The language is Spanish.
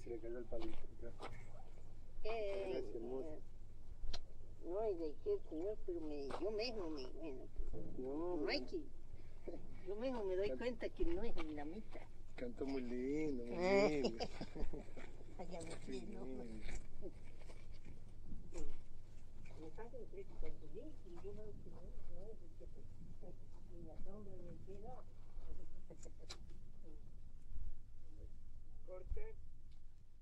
se le cayó el palito. No, y de qué, señor, pero yo mismo me, bueno, no hay que, yo mismo me doy cuenta que no es ni la mitad. Cantó muy lindo, muy lindo. Allá me frío. Me pasa el precio cuando vi y yo veo que no es de que ni la sombra ni el cielo. Corte.